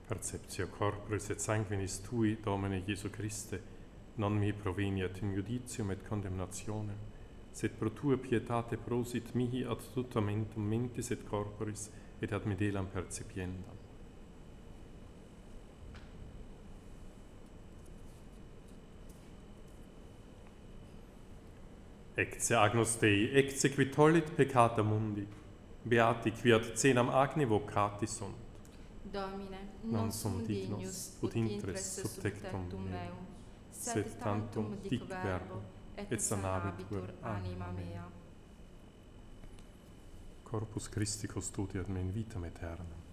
Perceptio corporis et sanguinis tui, Domine Iesu Christe, non mi proveniat in judicium et condemnationem, sed pro tua pietate prosit mihi ad tutamentum mentis et corporis et ad medelam percipiendam. Ecce agnus Dei, ecce qui tollit peccata mundi, beati qui ad cenam agni vocati sunt. Domine, Non sum dignus ut intres subtectum meum, sed tantum dic verbo, et sanabitur anima mea. Corpus Christi custodiat me in vitam aeternam.